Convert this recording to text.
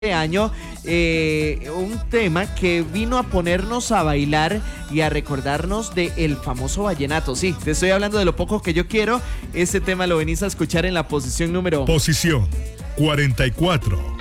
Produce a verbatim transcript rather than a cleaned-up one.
año, eh, un tema que vino a ponernos a bailar y a recordarnos de el famoso vallenato. Sí, te estoy hablando de Lo Poco Que Yo Quiero. Este tema lo venís a escuchar en la posición número... Posición cuarenta y cuatro.